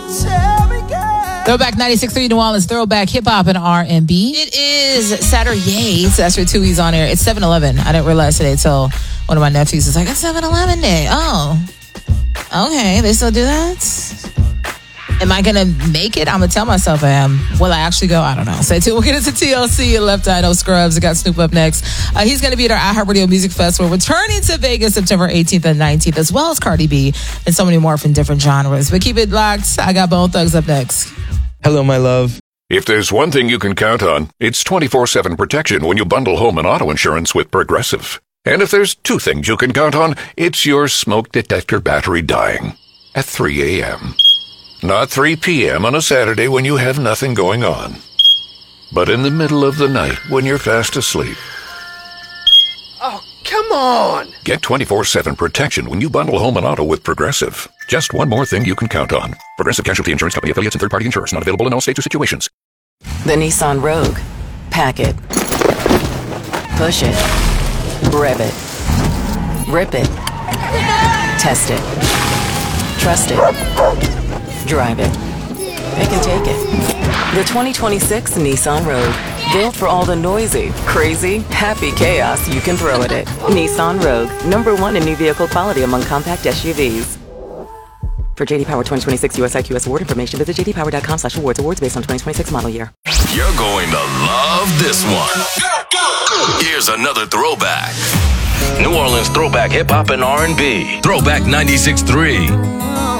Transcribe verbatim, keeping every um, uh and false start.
Throwback ninety-six point three New Orleans, throwback hip-hop and R and B. It is Saturday, so that's where two E's on air. It's seven eleven. I didn't realize today until one of my nephews was like, it's seven eleven day. Oh, okay. They still do that? Am I going to make it? I'm going to tell myself I am. Will I actually go? I don't know. Stay tuned. We'll get into T L C and Left Eye, No Scrubs. I got Snoop up next. Uh, he's going to be at our iHeartRadio Music Festival, returning to Vegas September eighteenth and nineteenth, as well as Cardi B and so many more from different genres. But keep it locked. I got Bone Thugs up next. Hello, my love. If there's one thing you can count on, it's twenty-four seven protection when you bundle home and auto insurance with Progressive. And if there's two things you can count on, it's your smoke detector battery dying at three a.m. Not three p.m. on a Saturday when you have nothing going on, but in the middle of the night when you're fast asleep. Oh, come on! Get twenty-four seven protection when you bundle home and auto with Progressive. Just one more thing you can count on. Progressive Casualty Insurance Company, affiliates, and third-party insurers. Not available in all states or situations. The Nissan Rogue. Pack it. Push it. Rev it. Rip it. Test it. Trust it. Drive it. They can take it. The twenty twenty-six Nissan Rogue. Built for all the noisy, crazy, happy chaos you can throw at it. Nissan Rogue. Number one in new vehicle quality among compact S U Vs. For J D Power twenty twenty-six U S I Q S award information, visit j d power dot com slash awards. Awards based on twenty twenty-six model year. You're going to love this one. Here's another throwback. New Orleans throwback hip-hop and R and B. Throwback ninety-six point three.